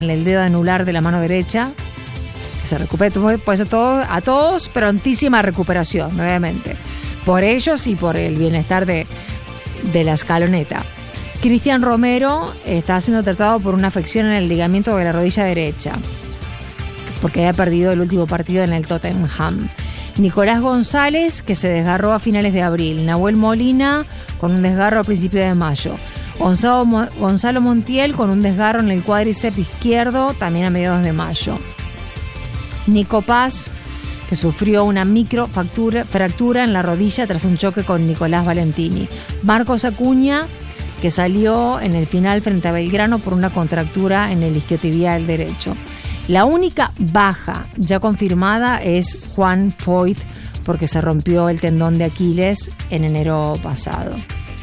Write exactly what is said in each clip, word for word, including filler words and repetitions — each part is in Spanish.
el dedo anular de la mano derecha. Que se recupere, por eso todo, a todos prontísima recuperación, nuevamente. Por ellos y por el bienestar de, de la escaloneta. Cristian Romero está siendo tratado por una afección en el ligamento de la rodilla derecha, porque había perdido el último partido en el Tottenham. Nicolás González, que se desgarró a finales de abril. Nahuel Molina, con un desgarro a principios de mayo. Gonzalo, Gonzalo Montiel, con un desgarro en el cuádriceps izquierdo, también a mediados de mayo. Nico Paz, que sufrió una microfractura fractura en la rodilla tras un choque con Nicolás Valentini. Marcos Acuña, que salió en el final frente a Belgrano por una contractura en el isquiotibial derecho. La única baja ya confirmada es Juan Foyt, porque se rompió el tendón de Aquiles en enero pasado.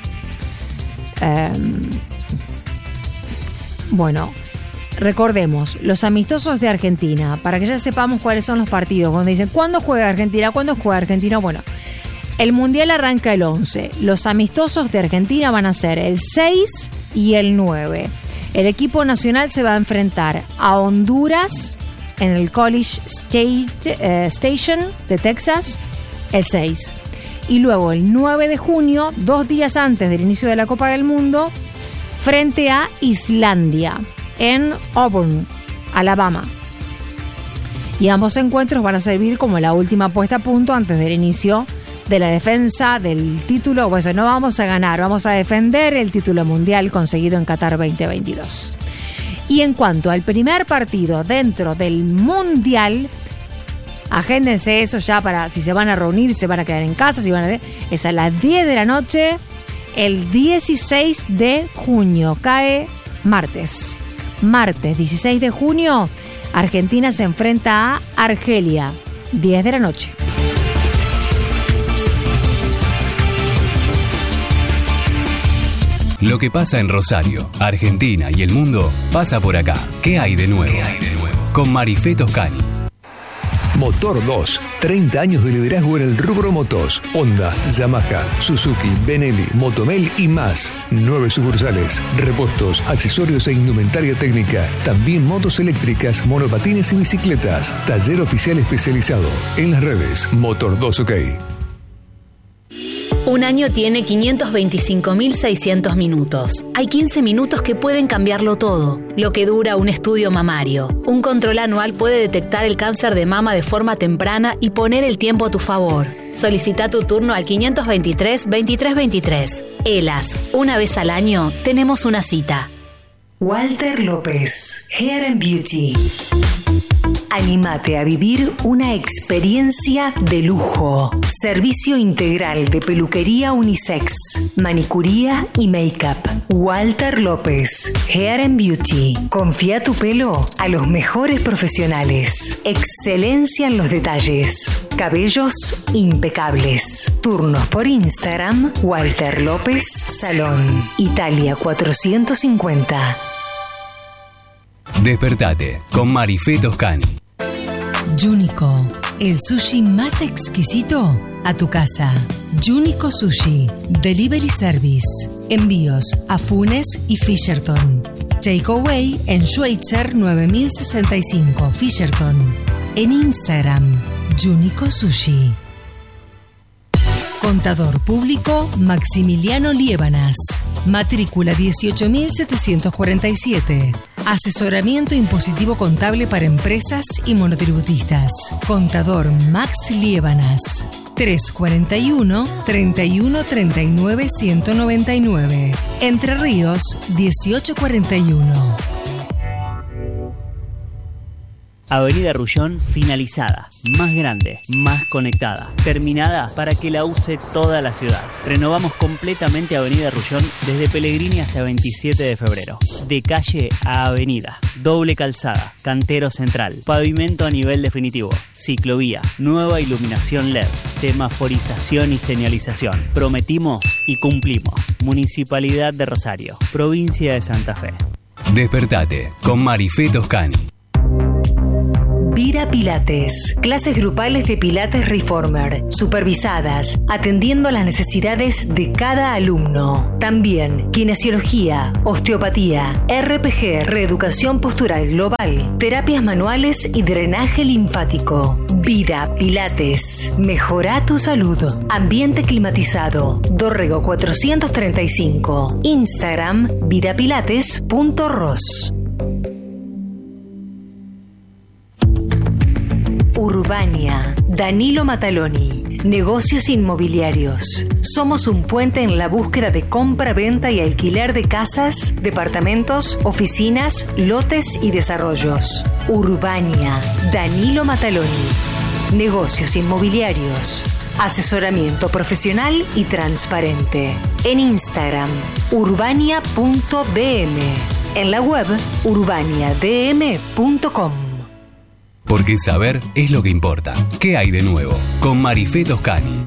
Um, bueno, recordemos, los amistosos de Argentina, para que ya sepamos cuáles son los partidos. Cuando dicen, ¿cuándo juega Argentina? ¿Cuándo juega Argentina? Bueno, el Mundial arranca el once. Los amistosos de Argentina van a ser el seis y el nueve. El equipo nacional se va a enfrentar a Honduras en el College State, eh, Station de Texas el seis. Y luego el nueve de junio, dos días antes del inicio de la Copa del Mundo, frente a Islandia en Auburn, Alabama. Y ambos encuentros van a servir como la última puesta a punto antes del inicio de la defensa del título. Pues no vamos a ganar, vamos a defender el título mundial conseguido en Qatar veinte veintidós. Y en cuanto al primer partido dentro del mundial, agéndense eso ya para si se van a reunir, se van a quedar en casa, si van a... es a las diez de la noche, el dieciséis de junio, cae martes. Martes dieciséis de junio, Argentina se enfrenta a Argelia, diez de la noche. Lo que pasa en Rosario, Argentina y el mundo pasa por acá. ¿Qué hay de nuevo? ¿Qué hay de nuevo? Con Marifé Toscani. Motor dos. treinta años de liderazgo en el rubro motos. Honda, Yamaha, Suzuki, Benelli, Motomel y más. Nueve sucursales. Repuestos, accesorios e indumentaria técnica. También motos eléctricas, monopatines y bicicletas. Taller oficial especializado. En las redes Motor dos OK. Un año tiene quinientos veinticinco mil seiscientos minutos. Hay quince minutos que pueden cambiarlo todo. Lo que dura un estudio mamario. Un control anual puede detectar el cáncer de mama de forma temprana y poner el tiempo a tu favor. Solicita tu turno al quinientos veintitrés veintitrés veintitrés. ELAS, una vez al año tenemos una cita. Walter López, Hair and Beauty. Anímate a vivir una experiencia de lujo. Servicio integral de peluquería unisex, manicuría y make-up. Walter López, Hair and Beauty. Confía tu pelo a los mejores profesionales. Excelencia en los detalles. Cabellos impecables. Turnos por Instagram, Walter López Salón. Italia cuatrocientos cincuenta. Despertate con Marifé Toscani. Junico, el sushi más exquisito a tu casa. Junico Sushi, Delivery Service. Envíos a Funes y Fisherton. Takeaway en Schweitzer nueve mil sesenta y cinco, Fisherton. En Instagram, Junico Sushi. Contador Público Maximiliano Liébanas. Matrícula dieciocho mil setecientos cuarenta y siete. Asesoramiento impositivo contable para empresas y monotributistas. Contador Max Liébanas. tres cuarenta y uno, treinta y uno treinta y nueve, ciento noventa y nueve. Entre Ríos, dieciocho cuarenta y uno. Avenida Rullón finalizada, más grande, más conectada, terminada para que la use toda la ciudad. Renovamos completamente Avenida Rullón desde Pellegrini hasta veintisiete de febrero. De calle a avenida, doble calzada, cantero central, pavimento a nivel definitivo, ciclovía, nueva iluminación L E D, semaforización y señalización. Prometimos y cumplimos. Municipalidad de Rosario, provincia de Santa Fe. Despertate con Marifé Toscani. Vira Pilates. Clases grupales de Pilates Reformer, supervisadas, atendiendo las necesidades de cada alumno. También kinesiología, osteopatía, R P G, reeducación postural global, terapias manuales y drenaje linfático. Vira Pilates. Mejora tu salud. Ambiente climatizado. Dorrego cuatrocientos treinta y cinco. Instagram vidapilates punto ros. Urbania. Danilo Mataloni. Negocios inmobiliarios. Somos un puente en la búsqueda de compra, venta y alquiler de casas, departamentos, oficinas, lotes y desarrollos. Urbania. Danilo Mataloni. Negocios inmobiliarios. Asesoramiento profesional y transparente. En Instagram, urbania punto d m. En la web, urbania d m punto com. Porque saber es lo que importa. ¿Qué hay de nuevo? Con Marifé Toscani.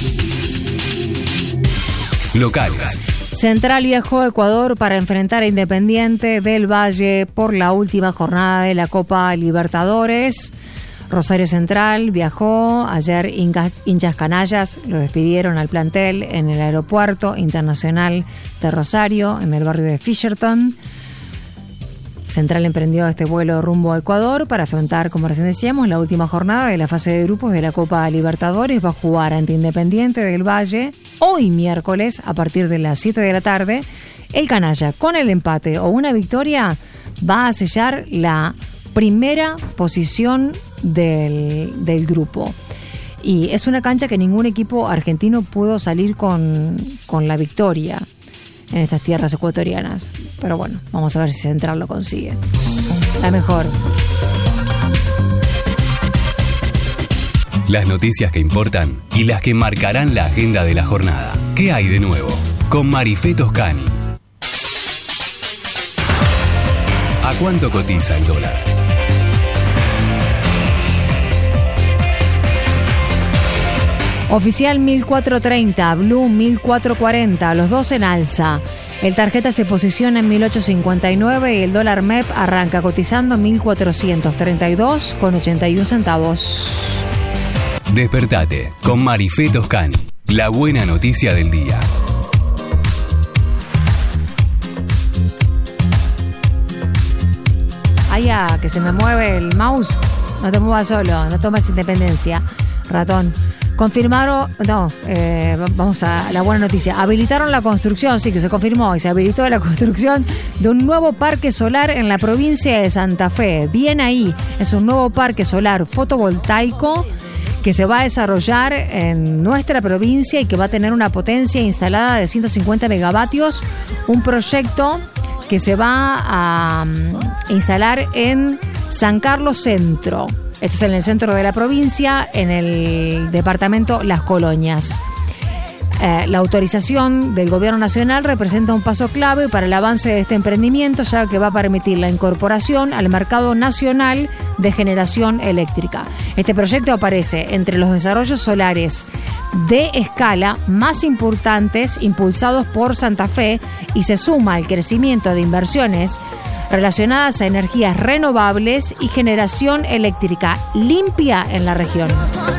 Locales. Central viajó a Ecuador para enfrentar a Independiente del Valle por la última jornada de la Copa Libertadores. Rosario Central viajó, ayer hinchas canallas lo despidieron al plantel en el aeropuerto internacional de Rosario, en el barrio de Fisherton. Central emprendió este vuelo rumbo a Ecuador para afrontar, como recién decíamos, la última jornada de la fase de grupos de la Copa Libertadores. Va a jugar ante Independiente del Valle hoy miércoles a partir de las siete de la tarde. El canalla, con el empate o una victoria, va a sellar la primera posición del, del grupo. Y es una cancha que ningún equipo argentino pudo salir con, con la victoria en estas tierras ecuatorianas. Pero bueno, vamos a ver si Central lo consigue. La mejor. Las noticias que importan y las que marcarán la agenda de la jornada. ¿Qué hay de nuevo? Con Marifé Toscani. ¿A cuánto cotiza el dólar? Oficial mil cuatrocientos treinta, Blue mil cuatrocientos cuarenta, los dos en alza. El tarjeta se posiciona en mil ochocientos cincuenta y nueve y el dólar M E P arranca cotizando mil cuatrocientos treinta y dos con ochenta y uno centavos. Despertate con Marifé Toscani, la buena noticia del día. Allá, que se me mueve el mouse. No te muevas solo, no tomes independencia, ratón. Confirmaron, no, eh, vamos a la buena noticia. Habilitaron la construcción, sí que se confirmó, y se habilitó la construcción de un nuevo parque solar en la provincia de Santa Fe. Bien ahí, es un nuevo parque solar fotovoltaico que se va a desarrollar en nuestra provincia y que va a tener una potencia instalada de ciento cincuenta megavatios. Un proyecto que se va a um, instalar en San Carlos Centro. Esto es en el centro de la provincia, en el departamento Las Colonias. Eh, la autorización del Gobierno Nacional representa un paso clave para el avance de este emprendimiento, ya que va a permitir la incorporación al mercado nacional de generación eléctrica. Este proyecto aparece entre los desarrollos solares de escala más importantes impulsados por Santa Fe y se suma al crecimiento de inversiones relacionadas a energías renovables y generación eléctrica limpia en la región.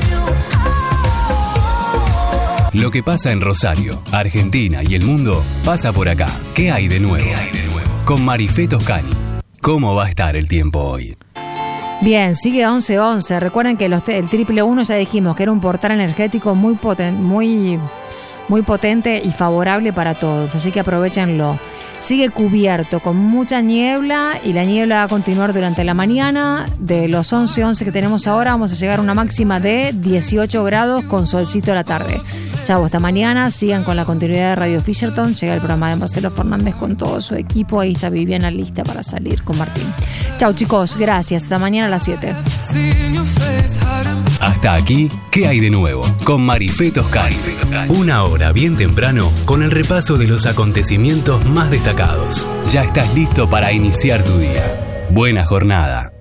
Lo que pasa en Rosario, Argentina y el mundo pasa por acá. ¿Qué hay de nuevo? ¿Qué hay de nuevo? Con Marifé Toscani. ¿Cómo va a estar el tiempo hoy? Bien, sigue once once. Recuerden que los, el triple uno ya dijimos que era un portal energético muy potente, muy, muy potente y favorable para todos, así que aprovechenlo. Sigue cubierto con mucha niebla y la niebla va a continuar durante la mañana. De los once once que tenemos ahora vamos a llegar a una máxima de dieciocho grados con solcito a la tarde. Chau, hasta mañana. Sigan con la continuidad de Radio Fisherton. Llega el programa de Marcelo Fernández con todo su equipo. Ahí está Viviana lista para salir con Martín. Chau, chicos. Gracias. Hasta mañana a las siete. Hasta aquí, ¿qué hay de nuevo? Con Marifé Toscani. Una hora bien temprano con el repaso de los acontecimientos más destacados. Ya estás listo para iniciar tu día. Buena jornada.